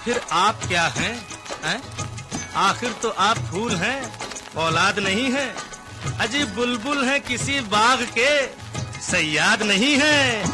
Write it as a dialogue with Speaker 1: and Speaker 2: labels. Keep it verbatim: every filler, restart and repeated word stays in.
Speaker 1: फिर आप क्या हैं, हैं? आखिर तो आप फूल हैं, औलाद नहीं है। अजी बुलबुल हैं किसी बाग के, सयाद नहीं है।